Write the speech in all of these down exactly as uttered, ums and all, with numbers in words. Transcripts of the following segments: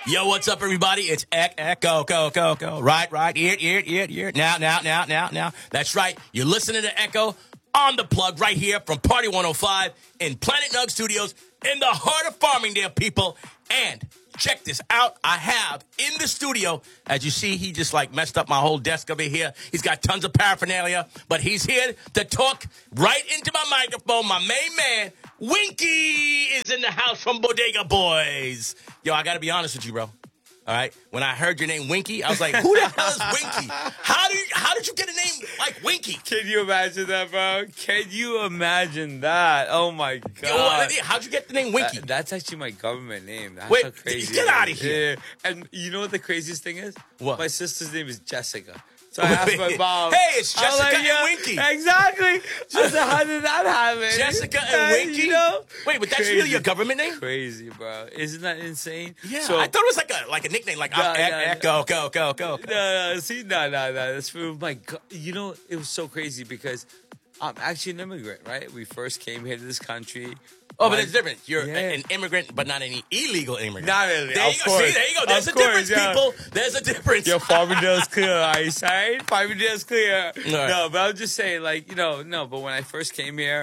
Yo, what's up, everybody? It's Ek, Echo, go, go, go. Right, right, ear, ear, ear, ear. Now, now, now, now, now. That's right. You're listening to Echo on the plug right here from Party one oh five in Planet Nug Studios in the heart of Farmingdale, people. And check this out. I have in the studio, as you see, he just like messed up my whole desk over here. He's got tons of paraphernalia, but he's here to talk right into my microphone. My main man, Winky, is in the house from Bodega Boys. Yo, I got to be honest with you, bro. All right? When I heard your name, Winky, I was like, who the hell is Winky? How, do you, how did you get a name like Winky? Can you imagine that, bro? Can you imagine that? Oh, my God. Yo, how'd you get the name Winky? That, that's actually my government name. That's Wait, how crazy get out of here. Yeah. And you know what the craziest thing is? What? My sister's name is Jessica. So I asked my mom. Hey, it's I was Jessica like, yeah, and Winky. Exactly. I said, how did that happen? Jessica and Winky? You know? Wait, but that's Crazy. really your government name? Crazy, bro. Isn't that insane? Yeah, So, I thought it was like a like a nickname, like No, uh, no, Ek- no. Echo, go, go, go. No, no, see, no, no, no. That's for my God. You know, it was so crazy because I'm actually an immigrant, right? We first came here to this country. Oh, but My- it's different. You're Yeah. an immigrant, but not any illegal immigrant. Not really, There of you go. course. See, there you go. There's Of a course, difference, yeah. people. There's a difference. Yo, Farmingdale's clear, eyesight. Farmingdale's clear. right. No, but I'm just saying, like, you know, no, but when I first came here,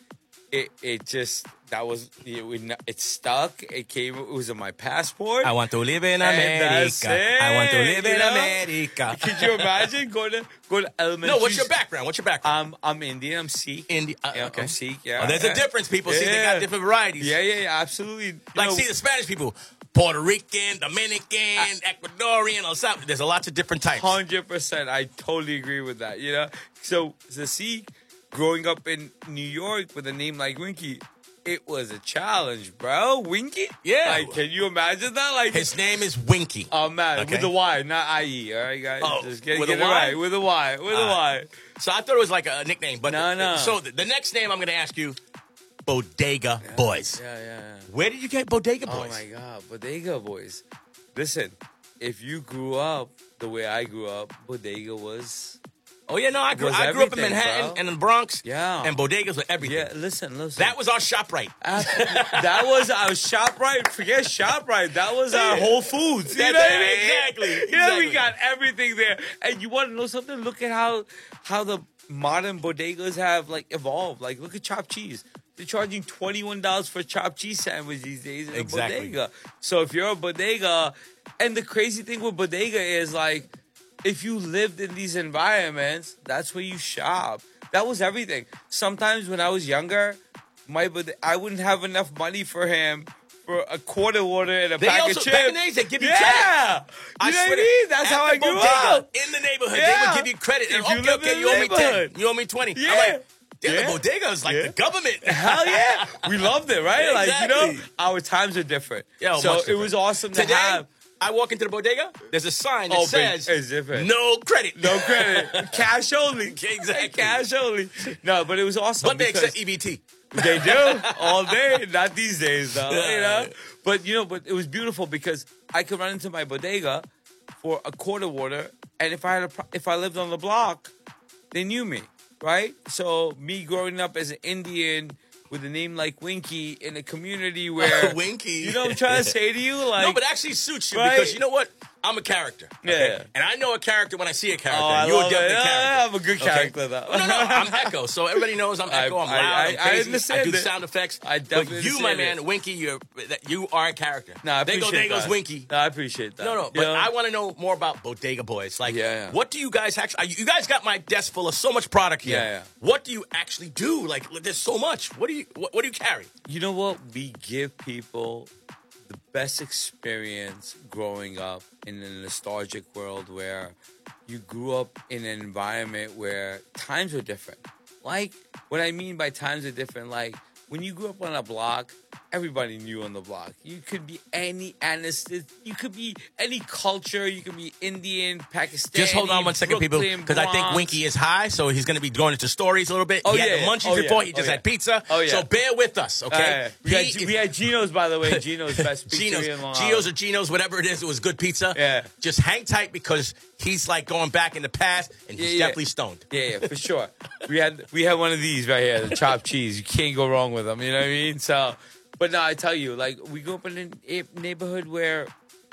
it it just, that was, it, would not- it stuck. It came, it was on my passport. I want to live in And that's America. I want to it, live you in know? America. Could you imagine going to, going to elementary? No, what's your background? What's your background? I'm, I'm Indian. I'm Sikh. Indi- uh, Yeah, okay. I'm Sikh, yeah. Oh, there's a Yeah. difference, people. See, they Yeah. got different varieties. Yeah, yeah, yeah, absolutely. You Like, know, see, the Spanish people, Puerto Rican, Dominican, Ecuadorian, El Salvador. There's a lots of different types. Hundred percent. I totally agree with that. You know, so the Sikh, growing up in New York with a name like Winky, it was a challenge, bro. Winky, Yeah. Like, can you imagine that? Like, His name is Winky. oh man, Okay. with a Y, not I E. All right, guys. Oh, Just get, with get a it Y? right. With a Y. With a All Y. right. So I thought it was like a nickname, but No, no. So the, the next name I'm going to ask you, Bodega Boys. Yeah, yeah, yeah. Where did you get Bodega Oh Boys? my God, Bodega Boys. Listen, if you grew up the way I grew up, Bodega was. Oh yeah, no, I grew, Was I grew up in everything, Manhattan bro. and in the Bronx. Yeah. And bodegas were everything. Yeah, listen, listen. That was our shop right. that was our ShopRite. Forget ShopRite. That was our Yeah. Whole Foods. You That's know what I it. mean? Exactly. You know, Exactly. we got everything there. And you want to know something? Look at how how the modern bodegas have like evolved. Like, look at chopped cheese. They're charging twenty-one dollars for a chopped cheese sandwich these days in Exactly. a bodega. So if you're a bodega, and the crazy thing with bodega is like, if you lived in these environments, that's where you shop. That was everything. Sometimes when I was younger, my bode- I wouldn't have enough money for him for a quarter order and a They pack also, of back in chips. the days, they give you yeah. credit. You know what I swear to- mean? That's at how the I grew bodega, up. In the neighborhood, they Yeah. would give you credit. And, If you okay, live okay, in you the owe me ten. neighborhood. You owe me twenty. Yeah. I'm like, damn, Yeah. the bodega is like Yeah. the government. Hell yeah. We loved it, right? Like, you know, Exactly. our times are different. Yo, so much it different. was awesome to Today, have. I walk into the bodega, there's a sign that Oh, but says, it's different. no credit. No credit. Cash only. Exactly. Cash only. No, but it was awesome. But they because- accept E B T. They do all day, not these days though. You Yeah. know, but you know, but it was beautiful because I could run into my bodega for a quarter order, and if I had a, pro- if I lived on the block, they knew me, right? So me growing up as an Indian with a name like Winky in a community where Winky. you know what I'm trying to say to you, like No, but it actually suits you Right? because you know what? I'm a character. okay? Yeah. And I know a character when I see a character. Oh, I and you're love definitely it. a character. Yeah, I'm a good okay? character, though. No, no, I'm Echo. So everybody knows I'm I- Echo. I'm I- loud. I- I'm I crazy. understand do it. sound effects. I But definitely you, my understand man, it. Winky, you're that you are a character. No, I There go, appreciate there goes that. Winky. No, I appreciate that. No, no, You but know? I want to know more about Bodega Boys. Like, Yeah, yeah. what do you guys actually? You guys got my desk full of so much product here. Yeah, yeah. What do you actually do? Like, there's so much. What do you? What, what do you carry? You know what? We give people the best experience growing up in a nostalgic world where you grew up in an environment where times were different. Like, what I mean by times are different, like, when you grew up on a block, everybody knew on the block. You could be any anesthetic, you could be any culture, you could be Indian, Pakistani, Just hold on one second, people, Brooklyn, because I think Bronx. Winky is high, so he's going to be going into stories a little bit. Oh, he had yeah, the yeah. munchies Oh, before. yeah. He just Oh, had yeah. pizza. Oh, yeah. So bear with us, okay? Uh, we, had, He- we had Geno's, by the way. Geno's best pizzeria Geno's, in Long Geno's or Island. Geno's, whatever it is, it was good pizza. Yeah. Just hang tight because he's like going back in the past and he's Yeah, yeah. definitely stoned. Yeah, yeah, for sure. We had we had one of these right here, the chopped cheese. You can't go wrong with them. You know what I mean? So, but no, I tell you, like, we grew up in a neighborhood where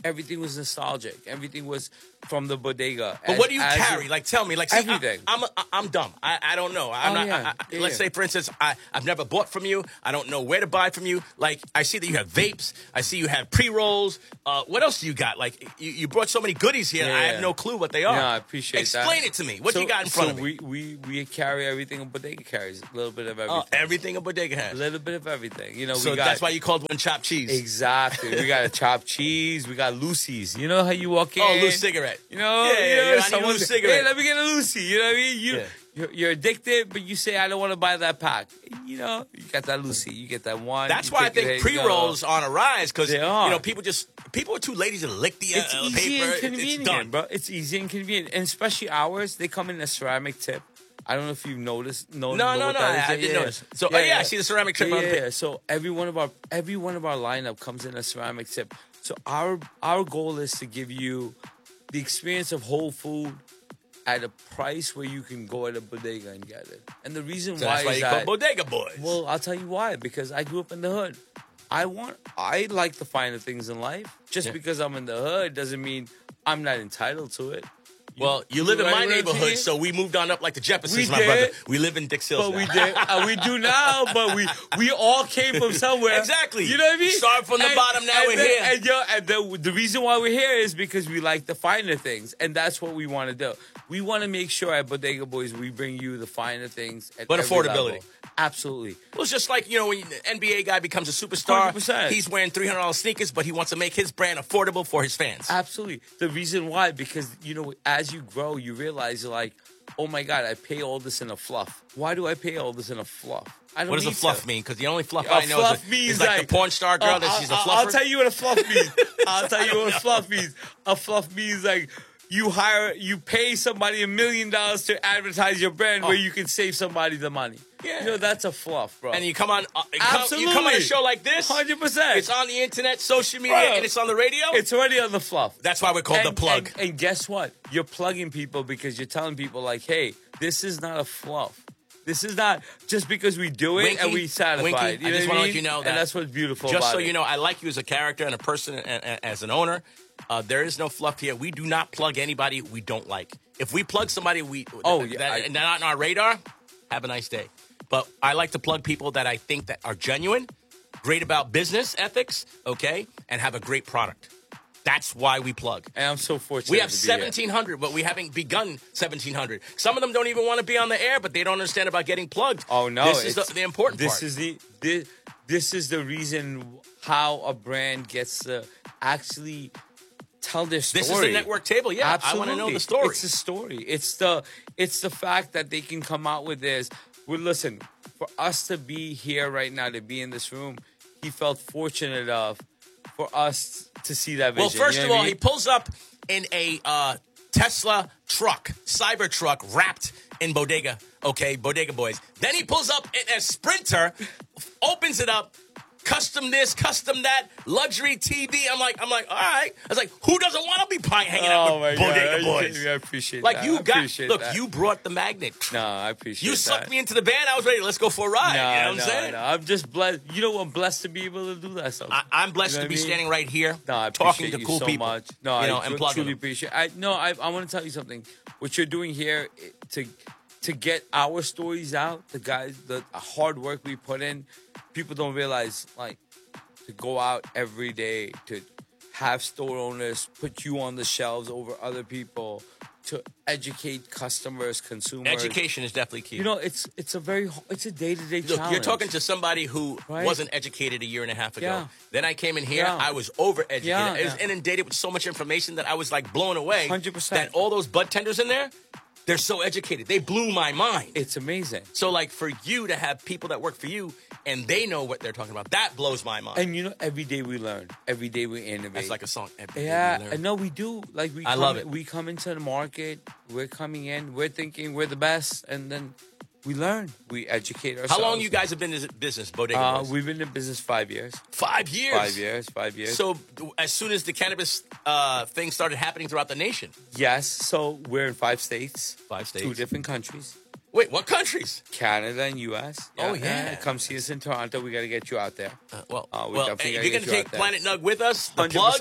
everything was nostalgic. Everything was from the bodega. But As- what do you as carry? it- Like, tell me. Like, see, Everything. I, I'm, a, I'm dumb. I, I don't know. I'm Oh, not. yeah. I, I, Yeah, let's yeah. say, for instance, I, I've never bought from you. I don't know where to buy from you. Like, I see that you have vapes. I see you have pre rolls. Uh, what else do you got? Like, you, you brought so many goodies here. Yeah, I yeah. have no clue what they are. No, I appreciate that. Explain it to me. What So- you got in front so of me? we, we we carry everything a bodega carries. A little bit of everything. Uh, everything a bodega A has. little bit of everything. You know, So we got that's why you called one chopped cheese. exactly. We got a chopped cheese. We got Lucy's. You know how you walk in. Oh, loose cigarette. You know, Yeah, yeah, you know, yeah, I need a someone's- loose cigarette. Hey, let me get a Lucy. You know what I mean? You, Yeah. you're, you're addicted, but you say, I don't want to buy that pack. You know, you got that Lucy. You get that one. That's you why I take it, think you go. pre rolls on a rise because They you are. know people just people are too lazy to lick the uh, It's uh, easy paper. and It- convenient, it's done. bro. It's easy and convenient, and especially ours. They come in a ceramic tip. I don't know if you've noticed. No, No, know no, what no. that is. I, I Yeah, didn't yeah. notice. So, oh yeah, I see the ceramic trim Yeah, on the yeah, paper. yeah. So every one of our every one of our lineup comes in a ceramic tip. So our our goal is to give you the experience of whole food at a price where you can go at a bodega and get it. And the reason So why that's why is you call that bodega boys. well, I'll tell you why. Because I grew up in the hood. I want. I like the finer things in life. Just Yeah. because I'm in the hood doesn't mean I'm not entitled to it. well, you live in right my around neighborhood, here? so we moved on up like the Jeffersons, We my did. brother. We live in Dix Hills But now. we did. Uh, we do now. But we we all came from somewhere. Exactly. You know what I mean? Start from the bottom, now and we're then- here. And, yo, and the, the reason why we're here is because we like the finer things, and that's what we want to do. We want to make sure at Bodega Boys we bring you the finer things at But every affordability. level. Absolutely. Well, it's just like, you know, when the N B A guy becomes a superstar, one hundred percent. he's wearing three hundred dollars sneakers, but he wants to make his brand affordable for his fans. Absolutely. The reason why, because, you know, as you grow, you realize, you're like, oh my God, I pay all this in a fluff. Why do I pay all this in a fluff? I don't What does need the fluff to. mean? Because the only fluff A I know fluff is, a, means is like, the porn star girl Uh, that she's a I'll- fluffer. I'll tell you what a fluff means. I'll tell you what a fluff means. A fluff means like you hire, you pay somebody a million dollars to advertise your brand where you can save somebody the money. Yeah. You know, that's a fluff, bro. and you come on, uh, you come, you come on a Absolutely. show like this. one hundred percent. It's on the internet, social media, Bro. and it's on the radio. It's already on the fluff. That's why we're called and, the plug. And, and guess what? You're plugging people because you're telling people like, hey, this is not a fluff. This is not just because we do it Winky, and we satisfied. Winky, you I know just what wanna I let mean? you know that and that's what's beautiful Just about so it. you know, I like you as a character and a person and, and as an owner. Uh, there is no fluff here. We do not plug anybody we don't like. If we plug somebody we Oh, that, yeah, that, I- and they're not on our radar, have a nice day. But I like to plug people that I think that are genuine, great about business ethics, okay, and have a great product. That's why we plug. And I'm so fortunate. We have to be here. seventeen hundred, but we haven't begun seventeen hundred. Some of them don't even want to be on the air, but they don't understand about getting plugged. Oh no! This is it's- the, the important this part. is the this, this is the reason how a brand gets to actually tell their story. This is the network table. Yeah, Absolutely. I want to know the story. It's the story. It's the it's the fact that they can come out with this. Well, listen, for us to be here right now, to be in this room, he felt fortunate enough for us to see that vision. Well, first You know of what all, I he mean? pulls up in a uh, Tesla truck, cyber truck, wrapped in bodega. Okay, bodega boys. Then he pulls up in a Sprinter, opens it up. Custom this, custom that, luxury T V. I'm like, I'm like, all right. I was like, who doesn't want to be pie hanging out Oh my with God! bodega Are you boys? kidding me? I appreciate Like that. you I got, appreciate look, that. you brought the magnet. No, I appreciate You that. sucked me into the band. I was ready. Let's go for a ride. No, you know what I'm no, saying? no. I'm just blessed. You know, I'm blessed to be able to do that stuff. I, I'm blessed You know to be what I mean? standing right here, No, I talking appreciate to you cool so people. much. No, you know, I and tru- plugging truly them. appreciate. I no, I, I want to tell you something. What you're doing here eh, to to get our stories out, the guys, the hard work we put in, people don't realize. Like to go out every day to have store owners put you on the shelves over other people, to educate customers, consumers. Education is definitely key. You know, it's it's a very it's a day to day Look, challenge. you're talking to somebody who Right? wasn't educated a year and a half ago. Yeah. Then I came in here, Yeah. I was overeducated. Yeah, I was yeah. inundated with so much information that I was like blown away. one hundred percent. That all those bud tenders in there, they're so educated. They blew my mind. It's amazing. So, like, for you to have people that work for you and they know what they're talking about, that blows my mind. And you know, every day we learn. Every day we innovate. That's like a song. Every day Yeah, we learn. and no, we do. Like we, I come, love it. We come into the market. We're coming in. We're thinking we're the best, and then we learn. We educate ourselves. How long you guys have been in this business, Bodega Uh, Boys? we've been in business five years. Five years. Five years. Five years. So, as soon as the cannabis uh, thing started happening throughout the nation, yes. So we're in five states. Five states. Two different countries. wait, what countries? Canada and U S. Oh, yeah. Come see us in Toronto. We got to get you out there. Uh, well, Uh, we well, definitely hey, gotta if you're get gonna you take out there. Planet Nug with us, the Hundred plug, percent.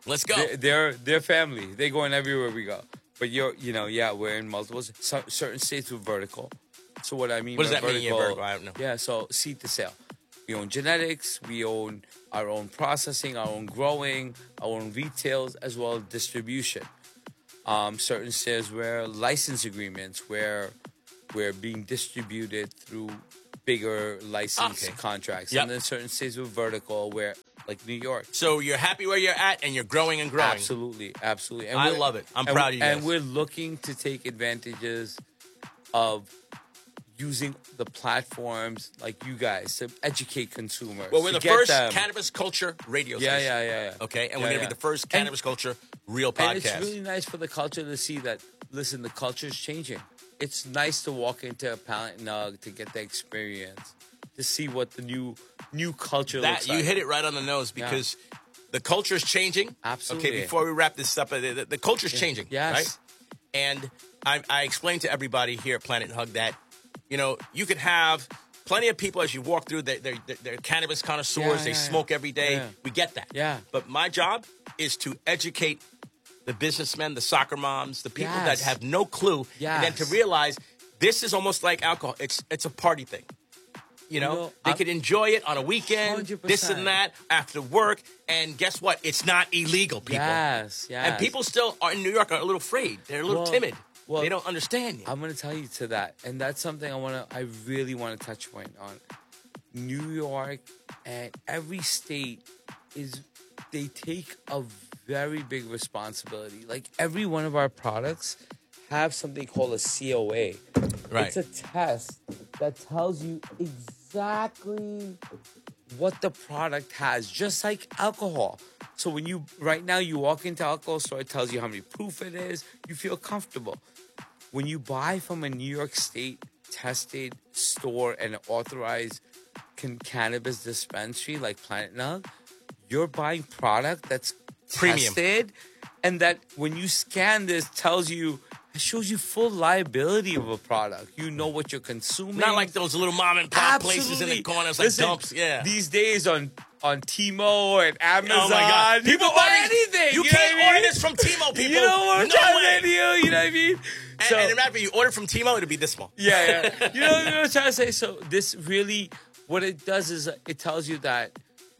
Let's go. They're, they're they're family. They going everywhere we go. But you're, you know, yeah, we're in multiple so, certain states with vertical. So what I mean, What does by that mean? vertical, Yeah, vertical? I don't know. Yeah, so seed to sale. We own genetics. We own our own processing, our own growing, our own retails, as well as distribution. Um, certain states where license agreements, where we're being distributed through bigger license Okay. contracts. Yep. And then certain states with vertical, where like New York. So you're happy where you're at, and you're growing and growing. Absolutely, absolutely. And I we're- love it. I'm and- proud of you And guys. we're looking to take advantages of using the platforms like you guys to educate consumers. Well, we're to the get first them. cannabis culture radio Yeah, station. yeah, yeah, yeah. Okay, and Yeah, we're gonna yeah. be the first And- cannabis culture real And podcast. it's really nice for the culture to see that, listen, the culture is changing. It's nice to walk into a Palette Nug to get the experience, to see what the new new culture that looks you like. hit it right on the nose because the culture is changing. Absolutely. Okay, before we wrap this up, uh, the, the culture is changing. Yes. Right. And I, I explained to everybody here at Planet Hug that, you know, you could have plenty of people as you walk through. They're, they're, they're cannabis connoisseurs. Yeah, they yeah, smoke yeah. every day. Yeah. We get that. Yeah. But my job is to educate the businessmen, the soccer moms, the people Yes. that have no clue, and then to Yes. realize this is almost like alcohol. It's it's a party thing. You know, know, they I'm- could enjoy it on a weekend, one hundred this percent. and that, after work. And guess what? It's not illegal, people. Yes, yes. And people still are in New York are a little afraid. They're a little Well, timid. well, they don't understand yet. I'm going to tell you to that, and that's something I want to. I really want to touch point on. New York and every state is they take a very big responsibility. Like every one of our products have something called a C O A. Right. It's a test that tells you exactly what the product has, just like alcohol. So when you right now you walk into alcohol store, it tells you how many proof it is. You feel comfortable. When you buy from a New York State tested store and authorized can cannabis dispensary like Planet Nug, you're buying product that's Premium. tested, and that when you scan this tells you, it shows you full liability of a product. You know what you're consuming. Not like those little mom and pop places in the Absolutely. corners like Listen, dumps. Yeah. These days on on Timo and Amazon, Oh my God! people People buy buy anything. You know can't what I order mean? this from Timo, people. You know what I'm No trying way. to say to you? You know what I mean? And, and remember, you order from Timo, it'll be this small. Yeah, yeah. You know what I'm trying to say? So this really, what it does is it tells you that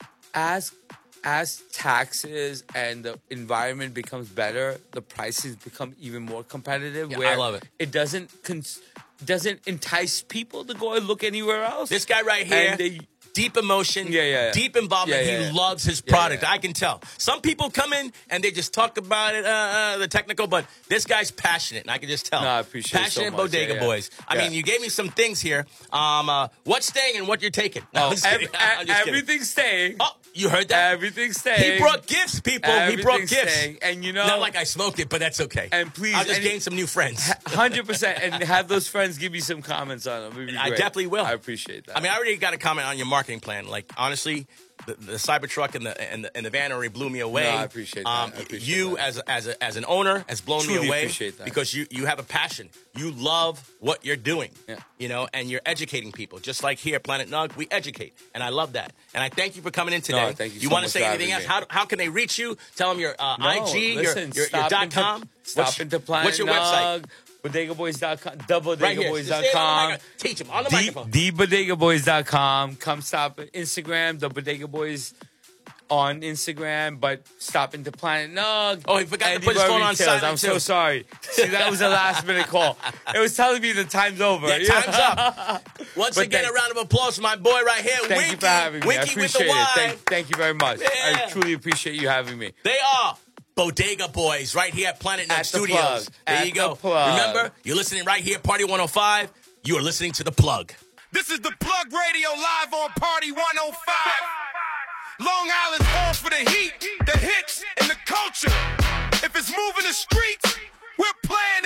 as as taxes and the environment becomes better, the prices become even more competitive. Yeah, where I love it. It doesn't cons- doesn't entice people to go and look anywhere else. This guy right here, And they- deep emotion, Yeah, yeah, yeah. deep involvement. Yeah, yeah, he yeah. loves his Yeah, product. yeah. I can tell. Some people come in and they just talk about it, uh, uh, the technical, but this guy's passionate, and I can just tell. No, I appreciate it so Passionate much. Bodega Yeah, yeah. Boys. I Yeah. mean, you gave me some things here. Um, uh, what's staying and what you're taking? No, I'm Oh, just ev- kidding. I'm ev- just kidding. everything's staying. Oh, you heard that? Everything's staying. He brought gifts, people. He brought Everything's gifts. staying. And you know, Not like I smoked it, but that's okay. And please, I'll just any- gain some new friends. one hundred percent, and have those friends give you some comments on them. It'd be I great. definitely will. I appreciate that. I mean, I already got a comment on your marketing plan. Like, honestly, the, the Cybertruck and the and the, and the van already blew me away. No, I appreciate that. Um, I appreciate you that. as a, as a, as an owner has blown Truly me away appreciate that. because you you have a passion. You love what you're doing. Yeah. You know, and you're educating people. Just like here at Planet Nug, we educate, and I love that. And I thank you for coming in today. No, thank you You so want to much say for anything else? having me. How how can they reach you? Tell them your uh, No, I G, your listen, your, your stop dot into- com. Stop What's- into Planet What's your website? Nug, bodega boys dot com, the Right here. bodega boys Just dot stay on the com. microphone. Teach them on the the, microphone. the bodega boys dot com. Come stop at Instagram, the Bodega Boys on Instagram, but stop into Planet Nug. Oh, he forgot to and put his Eva phone on Retails. silent, I'm so too. sorry. See, that was a last minute call. It was telling me the time's over. Yeah, time's up. Once But again, thank- a round of applause for my boy right here, Thank Winky. you for having me. I Winky with the appreciate Y. it. Thank, thank you very much. Yeah. I truly appreciate you having me. They are Bodega Boys right here at Planet Nug At the Studios. plug. There At you go. the plug. Remember, you're listening right here, Party one oh five. You are listening to The Plug. This is the Plug Radio live on Party one oh five. Long Island's home for the heat, the hits, and the culture. If it's moving the streets, we're playing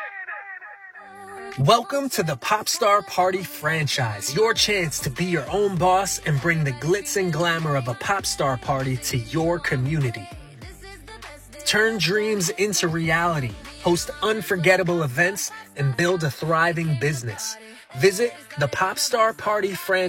it. Welcome to the Popstar Party franchise, your chance to be your own boss and bring the glitz and glamour of a popstar party to your community. Turn dreams into reality, host unforgettable events, and build a thriving business. Visit the Popstar Party franchise